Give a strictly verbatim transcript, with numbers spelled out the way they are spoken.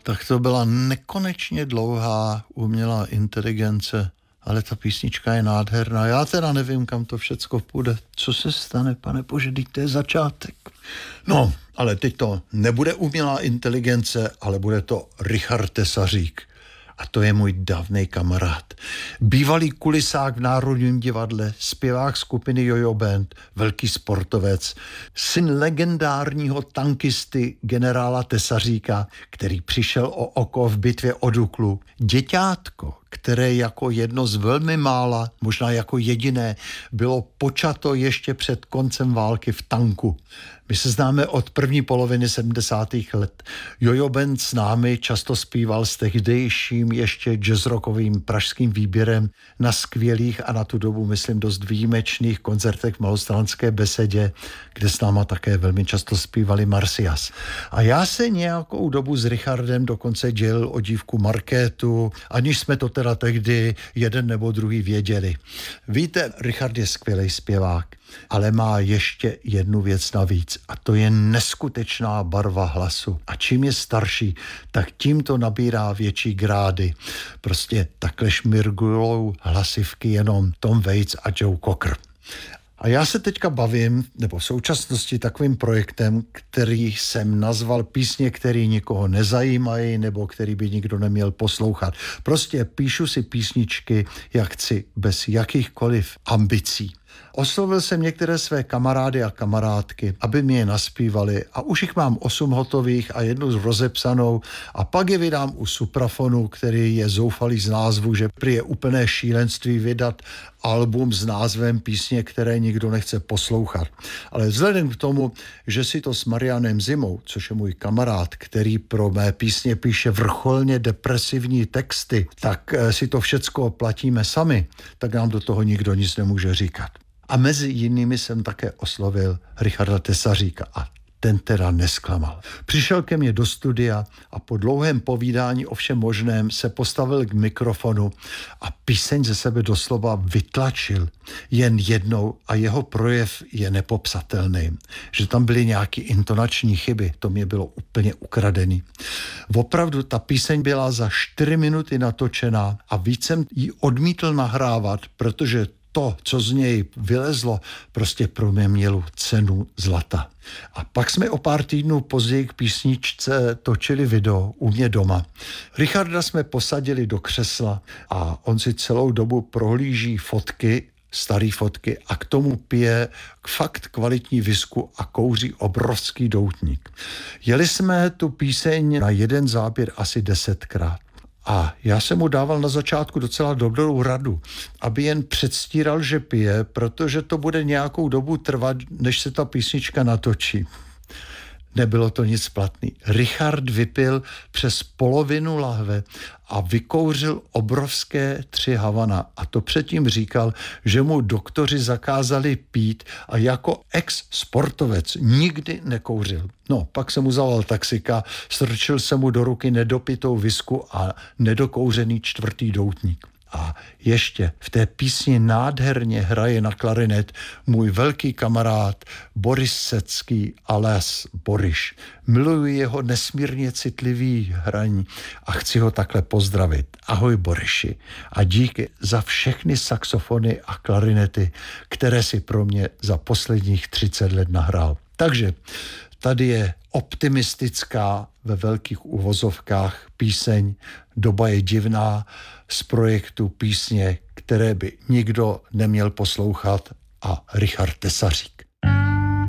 Tak to byla nekonečně dlouhá umělá inteligence, ale ta písnička je nádherná. Já teda nevím, kam to všecko půjde. Co se stane, pane bože, teď to je začátek. No, ale teď to nebude umělá inteligence, ale bude to Richard Tesařík. A to je můj dávnej kamarád. Bývalý kulisák v Národním divadle, zpěvák skupiny Jojo Band, velký sportovec, syn legendárního tankisty generála Tesaříka, který přišel o oko v bitvě o Duklu. Děťátko, které jako jedno z velmi mála, možná jako jediné, bylo počato ještě před koncem války v tanku. My se známe od první poloviny sedmdesátých let. Jojo Band s námi často zpíval s tehdejším ještě jazzrockovým pražským výběrem na skvělých a na tu dobu, myslím, dost výjimečných koncertech v Malostranské besedě, kde s náma také velmi často zpívali Marcias. A já se nějakou dobu s Richardem dokonce dělil o dívku Markétu, aniž jsme to teda tehdy jeden nebo druhý věděli. Víte, Richard je skvělý zpěvák, ale má ještě jednu věc navíc a to je neskutečná barva hlasu. A čím je starší, tak tím to nabírá větší grády. Prostě takhle šmirgujou hlasivky jenom Tom Waits a Joe Cocker. A já se teďka bavím, nebo v současnosti takovým projektem, který jsem nazval písně, které nikoho nezajímají, nebo který by nikdo neměl poslouchat. Prostě píšu si písničky, jak chci, bez jakýchkoliv ambicí. Oslovil jsem některé své kamarády a kamarádky, aby mi je naspívali a už jich mám osm hotových a jednu rozepsanou a pak je vydám u Suprafonu, který je zoufalý z názvu, že prý je úplné šílenství vydat album s názvem písně, které nikdo nechce poslouchat. Ale vzhledem k tomu, že si to s Marianem Zimou, což je můj kamarád, který pro mé písně píše vrcholně depresivní texty, tak si to všecko platíme sami, tak nám do toho nikdo nic nemůže říkat. A mezi jinými jsem také oslovil Richarda Tesaříka a ten teda nesklamal. Přišel ke mně do studia a po dlouhém povídání o všem možném se postavil k mikrofonu a píseň ze sebe doslova vytlačil jen jednou a jeho projev je nepopsatelný. Že tam byly nějaké intonační chyby, to mě bylo úplně ukradený. Opravdu ta píseň byla za čtyři minuty natočená a víc jsem ji odmítl nahrávat, protože to, co z něj vylezlo, prostě pro mě mělo cenu zlata. A pak jsme o pár týdnů později k písničce točili video u mě doma. Richarda jsme posadili do křesla a on si celou dobu prohlíží fotky, starý fotky a k tomu pije fakt kvalitní visku a kouří obrovský doutník. Jeli jsme tu píseň na jeden záběr asi desetkrát. A já jsem mu dával na začátku docela dobrou radu, aby jen předstíral, že pije, protože to bude nějakou dobu trvat, než se ta písnička natočí. Nebylo to nic platný. Richard vypil přes polovinu lahve a vykouřil obrovské tři Havana. A to předtím říkal, že mu doktoři zakázali pít a jako ex-sportovec nikdy nekouřil. No, pak se mu zavolal taxika, strčil se mu do ruky nedopitou visku a nedokouřený čtvrtý doutník. A ještě v té písni nádherně hraje na klarinet můj velký kamarád Boris Secký alias Boriš. Miluji jeho nesmírně citlivý hraní a chci ho takhle pozdravit. Ahoj Boriši a díky za všechny saxofony a klarinety, které si pro mě za posledních třicet let nahrál. Takže tady je optimistická ve velkých uvozovkách píseň Doba je divná z projektu písně, které by nikdo neměl poslouchat a Richard Tesařík.